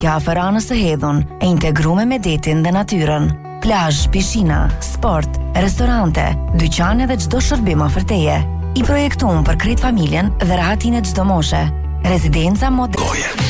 Ja afër anës së hedhun, e integruar me detin dhe natyrën. Plazh, pishina, sport, restorante, dyqane dhe çdo shërbim afër teje. I projektuar për krejt familjen dhe rahatinë e çdo moshe. Rezidenca moderne.